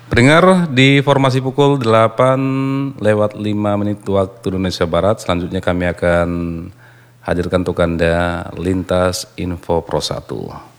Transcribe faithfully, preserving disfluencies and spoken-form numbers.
Pendengar, di formasi pukul delapan lewat lima menit waktu Indonesia Barat, selanjutnya kami akan hadirkan untuk Anda Lintas Info Pro satu.